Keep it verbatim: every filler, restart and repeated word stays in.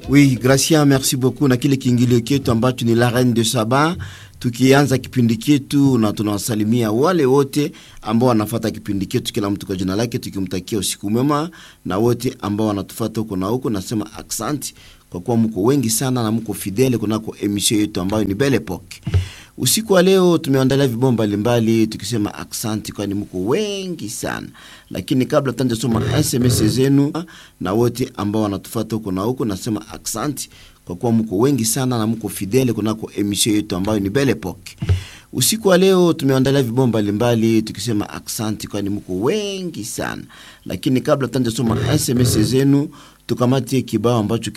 Oui, Gracia, merci beaucoup. Na kile kiingilio chetu ambacho ni la Reine de Saba. Tukianza kipindi chetu na tunawasalimia wale wote ambao wanafuata kipindi chetu, kila mtu kwa jina lake, tukimtakia usiku mwema, na wote ambao wanatufuata huko na huko nasema asante kwa kuwa mko wengi sana na mko fidele kunako emission yetu ambayo ni Belle Epoque. Usiku wa leo tumeandalia vibao mbalimbali tukisema asante kwani mko wengi sana. Lakini kabla tanje soma S M S zenu na wote ambao wanatufuata huko na huko nasema asante kwa kuwa mko wengi sana na mko fidele kunako emission yetu ambayo ni Belle Epoque. Usiku wa leo tumeandalia vibao mbalimbali tukisema asante kwani mko wengi sana. Lakini kabla tanje soma S M S zenu tukamate kibao ambacho